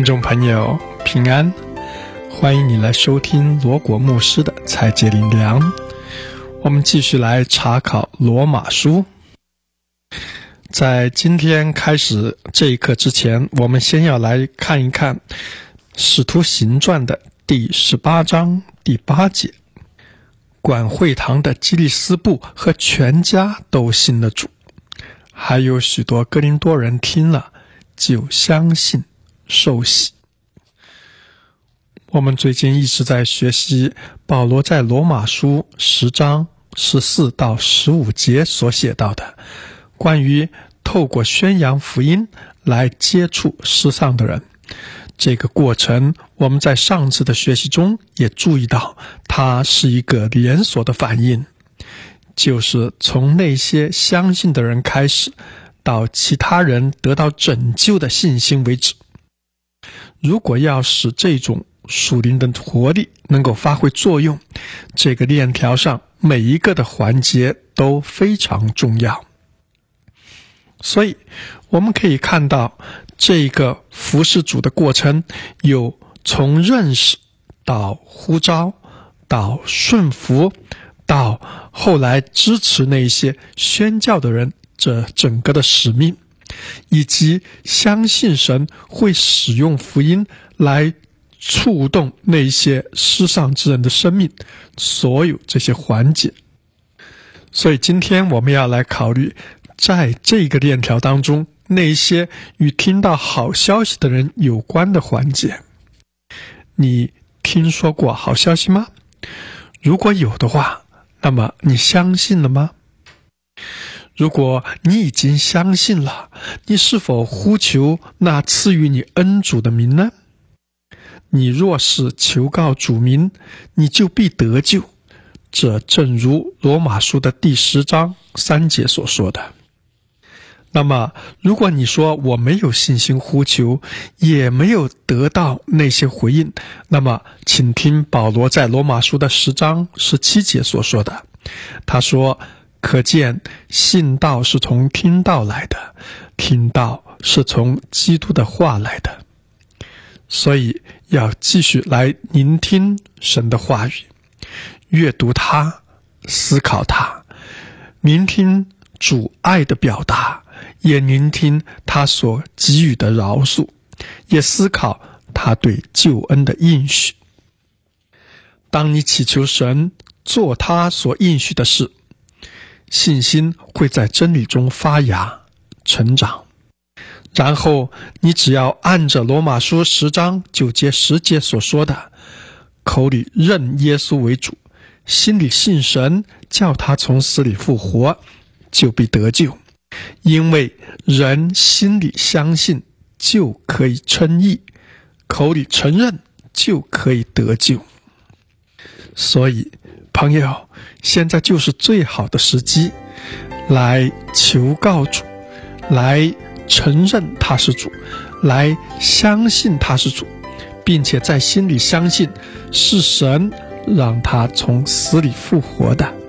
听众朋友平安，欢迎你来收听罗果牧师的采节灵粮。我们继续来查考罗马书。在今天开始这一课之前，我们先要来看一看使徒行传的第18章第8节。管会堂的基利斯布和全家都信了主，还有许多哥林多人听了就相信受洗。我们最近一直在学习保罗在罗马书10章14到15节所写到的关于透过宣扬福音来接触世上的人。这个过程我们在上次的学习中也注意到，它是一个连锁的反应，就是从那些相信的人开始，到其他人得到拯救的信心为止。如果要使这种属灵的活力能够发挥作用，这个链条上每一个的环节都非常重要。所以我们可以看到，这个服事主的过程有从认识到呼召，到顺服，到后来支持那些宣教的人，这整个的使命，以及相信神会使用福音来触动那些世上之人的生命，所有这些环节。所以今天我们要来考虑，在这个链条当中，那些与听到好消息的人有关的环节。你听说过好消息吗？如果有的话，那么你相信了吗？如果你已经相信了，你是否呼求那赐予你恩主的名呢？你若是求告主名，你就必得救。这正如罗马书的第10章3节所说的。那么如果你说我没有信心呼求，也没有得到那些回应，那么请听保罗在罗马书的10章17节所说的。他说，可见信道是从听道来的，听道是从基督的话来的。所以要继续来聆听神的话语，阅读它，思考它，聆听主爱的表达，也聆听他所给予的饶恕，也思考他对救恩的应许。当你祈求神做他所应许的事，信心会在真理中发芽成长。然后你只要按着罗马书10章9节10节所说的，口里认耶稣为主，心里信神叫他从死里复活，就必得救。因为人心里相信就可以称义，口里承认就可以得救。所以朋友，现在就是最好的时机，来求告主，来承认他是主，来相信他是主，并且在心里相信是神让他从死里复活的。